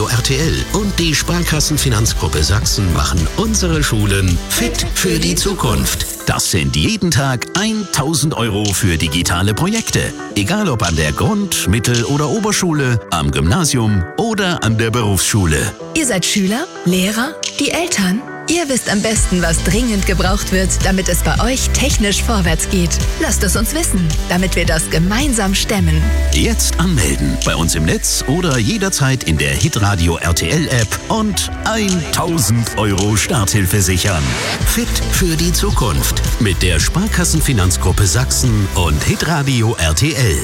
Hitradio RTL und die Sparkassenfinanzgruppe Sachsen machen unsere Schulen fit für die Zukunft. Das sind jeden Tag 1.000 € für digitale Projekte. Egal ob an der Grund-, Mittel- oder Oberschule, am Gymnasium oder an der Berufsschule. Ihr seid Schüler, Lehrer, die Eltern? Ihr wisst am besten, was dringend gebraucht wird, damit es bei euch technisch vorwärts geht. Lasst es uns wissen, damit wir das gemeinsam stemmen. Jetzt anmelden, bei uns im Netz oder jederzeit in der Hitradio RTL App und 1.000 € Starthilfe sichern. Fit für die Zukunft mit der Sparkassenfinanzgruppe Sachsen und Hitradio RTL.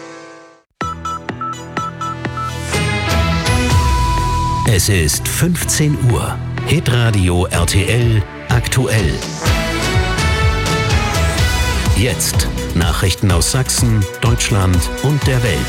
Es ist 15 Uhr. Hitradio RTL aktuell. Jetzt Nachrichten aus Sachsen, Deutschland und der Welt.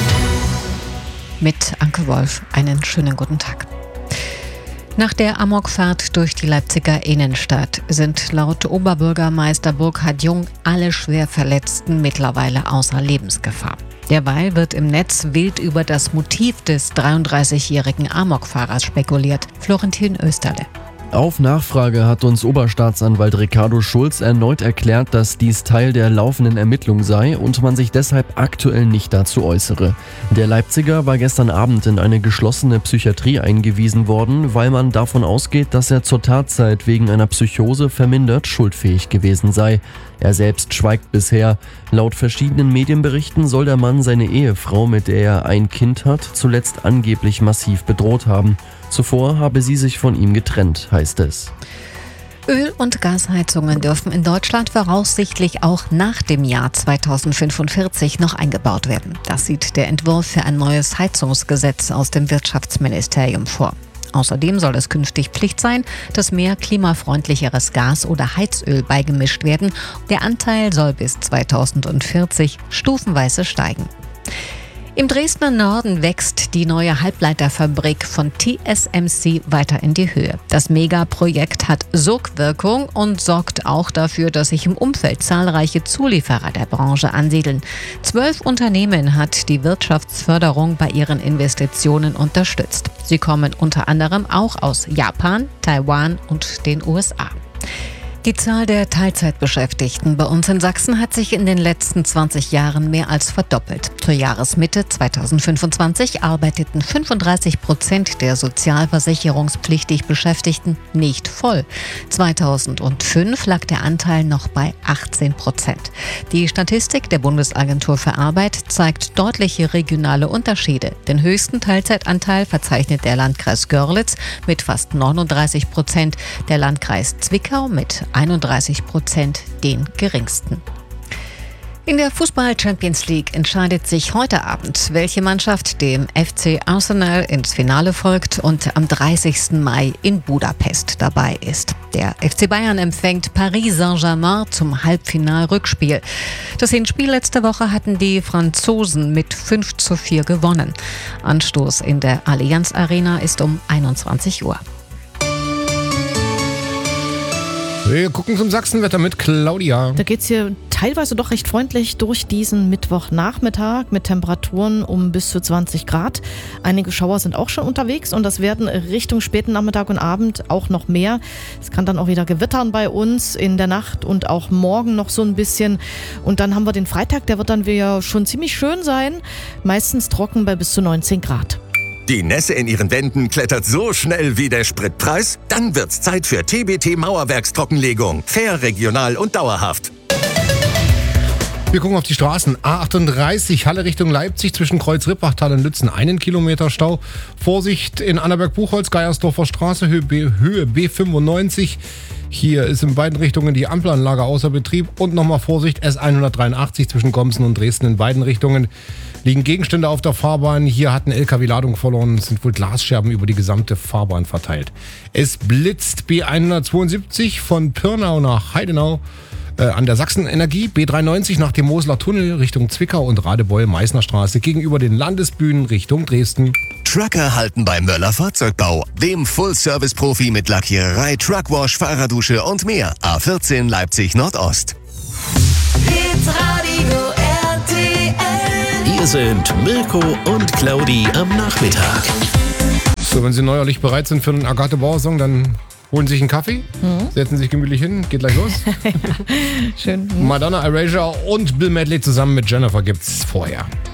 Mit Anke Wolf, einen schönen guten Tag. Nach der Amokfahrt durch die Leipziger Innenstadt sind laut Oberbürgermeister Burkhard Jung alle schwer Verletzten mittlerweile außer Lebensgefahr. Derweil wird im Netz wild über das Motiv des 33-jährigen Amokfahrers spekuliert. Florentin Österle. Auf Nachfrage hat uns Oberstaatsanwalt Ricardo Schulz erneut erklärt, dass dies Teil der laufenden Ermittlung sei und man sich deshalb aktuell nicht dazu äußere. Der Leipziger war gestern Abend in eine geschlossene Psychiatrie eingewiesen worden, weil man davon ausgeht, dass er zur Tatzeit wegen einer Psychose vermindert schuldfähig gewesen sei. Er selbst schweigt bisher. Laut verschiedenen Medienberichten soll der Mann seine Ehefrau, mit der er ein Kind hat, zuletzt angeblich massiv bedroht haben. Zuvor habe sie sich von ihm getrennt, heißt es. Öl- und Gasheizungen dürfen in Deutschland voraussichtlich auch nach dem Jahr 2045 noch eingebaut werden. Das sieht der Entwurf für ein neues Heizungsgesetz aus dem Wirtschaftsministerium vor. Außerdem soll es künftig Pflicht sein, dass mehr klimafreundlicheres Gas oder Heizöl beigemischt werden. Der Anteil soll bis 2040 stufenweise steigen. Im Dresdner Norden wächst die neue Halbleiterfabrik von TSMC weiter in die Höhe. Das Megaprojekt hat Sogwirkung und sorgt auch dafür, dass sich im Umfeld zahlreiche Zulieferer der Branche ansiedeln. 12 Unternehmen hat die Wirtschaftsförderung bei ihren Investitionen unterstützt. Sie kommen unter anderem auch aus Japan, Taiwan und den USA. Die Zahl der Teilzeitbeschäftigten bei uns in Sachsen hat sich in den letzten 20 Jahren mehr als verdoppelt. Zur Jahresmitte 2025 arbeiteten 35% der sozialversicherungspflichtig Beschäftigten nicht voll. 2005 lag der Anteil noch bei 18%. Die Statistik der Bundesagentur für Arbeit zeigt deutliche regionale Unterschiede. Den höchsten Teilzeitanteil verzeichnet der Landkreis Görlitz mit fast 39%, der Landkreis Zwickau mit 31%, den geringsten. In der Fußball-Champions League entscheidet sich heute Abend, welche Mannschaft dem FC Arsenal ins Finale folgt und am 30. Mai in Budapest dabei ist. Der FC Bayern empfängt Paris Saint-Germain zum Halbfinal-Rückspiel. Das Hinspiel letzte Woche hatten die Franzosen mit 5:4 gewonnen. Anstoß in der Allianz Arena ist um 21 Uhr. Wir gucken zum Sachsenwetter mit Claudia. Da geht's hier teilweise doch recht freundlich durch diesen Mittwochnachmittag mit Temperaturen um bis zu 20 Grad. Einige Schauer sind auch schon unterwegs und das werden Richtung späten Nachmittag und Abend auch noch mehr. Es kann dann auch wieder gewittern bei uns in der Nacht und auch morgen noch so ein bisschen. Und dann haben wir den Freitag, der wird dann wieder schon ziemlich schön sein. Meistens trocken bei bis zu 19 Grad. Die Nässe in ihren Wänden klettert so schnell wie der Spritpreis? Dann wird's Zeit für TBT Mauerwerkstrockenlegung. Fair, regional und dauerhaft. Wir gucken auf die Straßen. A38 Halle Richtung Leipzig zwischen Kreuz-Rippachtal und Lützen 1 Kilometer Stau. Vorsicht in Annaberg-Buchholz, Geiersdorfer Straße, Höhe B95. Hier ist in beiden Richtungen die Ampelanlage außer Betrieb. Und nochmal Vorsicht, S183 zwischen Gomsen und Dresden in beiden Richtungen. Liegen Gegenstände auf der Fahrbahn. Hier hat ein LKW Ladung verloren. Es sind wohl Glasscherben über die gesamte Fahrbahn verteilt. Es blitzt B172 von Pirnau nach Heidenau an der Sachsenenergie. B93 nach dem Mosler Tunnel Richtung Zwickau und Radebeul-Meißner Straße gegenüber den Landesbühnen Richtung Dresden. Trucker halten bei Möller Fahrzeugbau, dem Full-Service-Profi mit Lackiererei, Truckwash, Fahrradusche und mehr. A14 Leipzig Nordost. Hitradio RTL. Hier sind Mirko und Claudi am Nachmittag. wenn Sie neuerlich bereit sind für einen Agathe Bauer-Song, dann holen Sie sich einen Kaffee, setzen sich gemütlich hin, geht gleich los. Schön. Madonna, Erasure und Bill Medley zusammen mit Jennifer gibt's vorher.